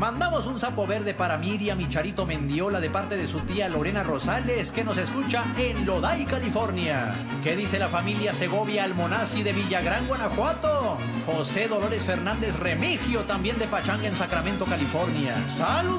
Mandamos un sapo verde para Miriam y Charito Mendiola de parte de su tía Lorena Rosales, que nos escucha en Lodi, California. ¿Qué dice la familia Segovia Almonacci de Villagrán, Guanajuato? José Dolores Fernández Remigio, también de Pachanga en Sacramento, California. ¡Salud!